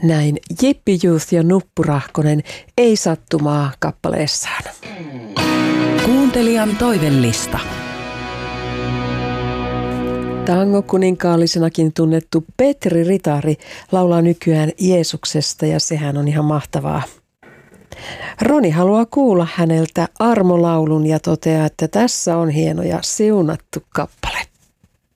Näin Jippi Youth ja Nuppu Rahkonen Ei sattumaa kappaleessaan. Kuuntelijan toivellista. Tango-kuninkaallisenakin tunnettu Petri Ritari laulaa nykyään Jeesuksesta ja sehän on ihan mahtavaa. Roni haluaa kuulla häneltä armolaulun ja toteaa, että tässä on hieno ja siunattu kappale.